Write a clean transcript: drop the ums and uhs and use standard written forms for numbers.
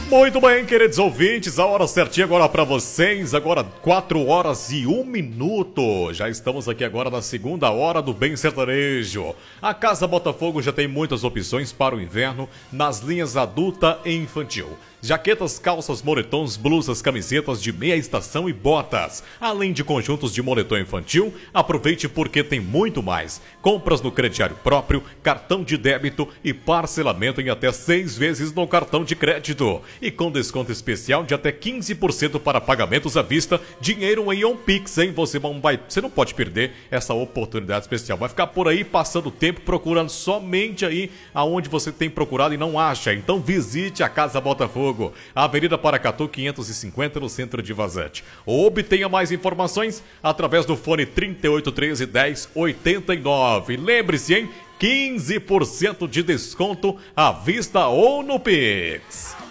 Muito bem, queridos ouvintes, a hora certinha agora para vocês, agora 4 horas e 1 minuto. Já estamos aqui agora na segunda hora do Bem Sertanejo. A Casa Botafogo já tem muitas opções para o inverno nas linhas adulta e infantil. Jaquetas, calças, moletons, blusas, camisetas de meia estação e botas. Além de conjuntos de moletom infantil, aproveite porque tem muito mais. Compras no crediário próprio, cartão de débito e parcelamento em até 6 vezes no cartão de crédito. E com desconto especial de até 15% para pagamentos à vista, dinheiro em OnPix, hein? Você não pode perder essa oportunidade especial. Vai ficar por aí passando tempo procurando somente aí aonde você tem procurado e não acha. Então visite a Casa Botafogo. Avenida Paracatu 550 no centro de Vazante. Obtenha mais informações através do fone 3813 1089. Lembre-se, hein? 15% de desconto à vista ou no Pix.